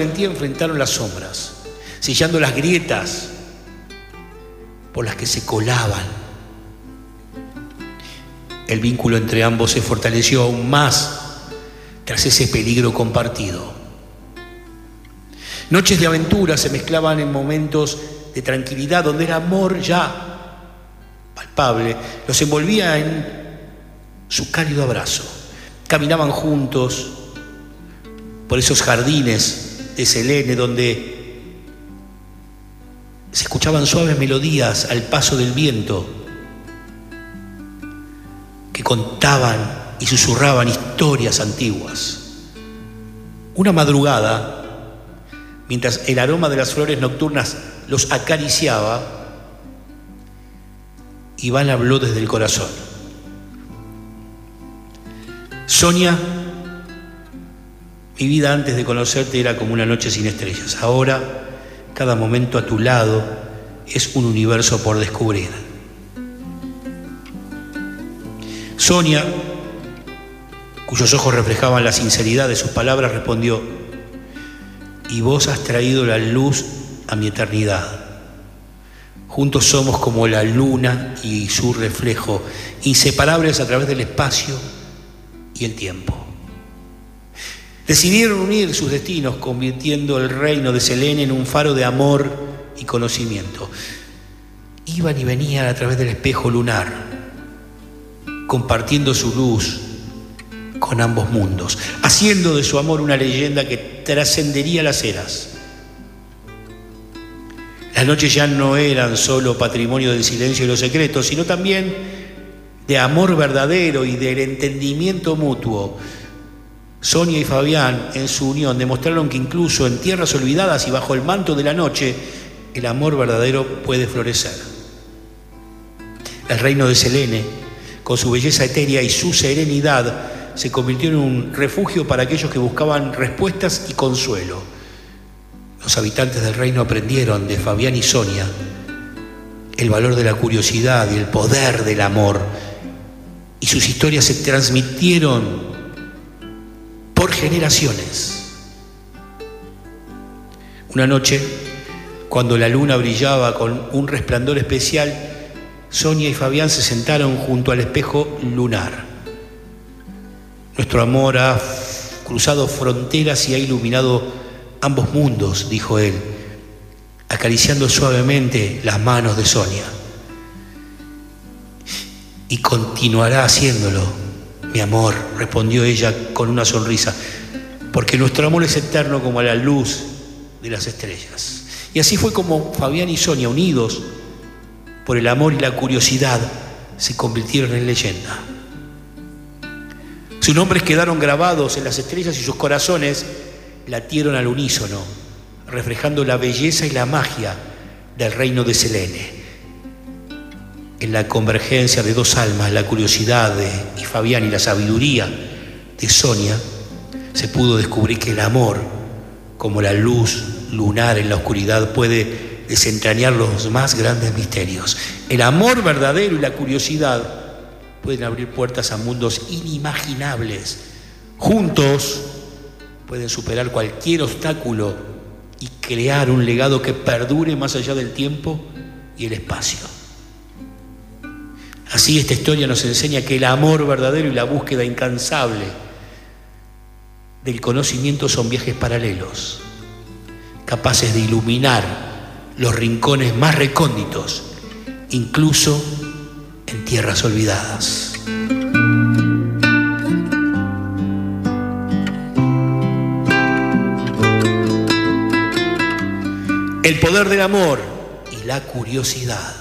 valentía enfrentaron las sombras, sellando las grietas por las que se colaban. El vínculo entre ambos se fortaleció aún más tras ese peligro compartido. Noches de aventura se mezclaban en momentos de tranquilidad donde el amor ya palpable los envolvía en su cálido abrazo. Caminaban juntos por esos jardines de Selene donde se escuchaban suaves melodías al paso del viento que contaban y susurraban historias antiguas. Una madrugada, mientras el aroma de las flores nocturnas los acariciaba, Iván habló desde el corazón. Sonia, mi vida antes de conocerte era como una noche sin estrellas. Ahora, cada momento a tu lado es un universo por descubrir. Sonia, cuyos ojos reflejaban la sinceridad de sus palabras, respondió: y vos has traído la luz a mi eternidad. Juntos somos como la luna y su reflejo, inseparables a través del espacio y el tiempo. Decidieron unir sus destinos, convirtiendo el reino de Selene en un faro de amor y conocimiento. Iban y venían a través del espejo lunar, compartiendo su luz con ambos mundos, haciendo de su amor una leyenda que trascendería las eras. Las noches ya no eran solo patrimonio del silencio y los secretos, sino también de amor verdadero y del entendimiento mutuo. Sonia y Fabián, en su unión, demostraron que incluso en tierras olvidadas y bajo el manto de la noche, el amor verdadero puede florecer. El reino de Selene, con su belleza etérea y su serenidad, se convirtió en un refugio para aquellos que buscaban respuestas y consuelo. Los habitantes del reino aprendieron de Fabián y Sonia el valor de la curiosidad y el poder del amor, y sus historias se transmitieron por generaciones. Una noche, cuando la luna brillaba con un resplandor especial, Sonia y Fabián se sentaron junto al espejo lunar. Nuestro amor ha cruzado fronteras y ha iluminado ambos mundos, dijo él, acariciando suavemente las manos de Sonia. Y continuará haciéndolo, mi amor, respondió ella con una sonrisa, porque nuestro amor es eterno como la luz de las estrellas. Y así fue como Fabián y Sonia, unidos por el amor y la curiosidad, se convirtieron en leyenda. Sus nombres quedaron grabados en las estrellas y sus corazones latieron al unísono, reflejando la belleza y la magia del reino de Selene. En la convergencia de dos almas, la curiosidad de Fabián y la sabiduría de Sonia, se pudo descubrir que el amor, como la luz lunar en la oscuridad, puede desentrañar los más grandes misterios. El amor verdadero y la curiosidad pueden abrir puertas a mundos inimaginables. Juntos pueden superar cualquier obstáculo y crear un legado que perdure más allá del tiempo y el espacio. Así esta historia nos enseña que el amor verdadero y la búsqueda incansable del conocimiento son viajes paralelos, capaces de iluminar los rincones más recónditos, incluso en tierras olvidadas. El poder del amor y la curiosidad.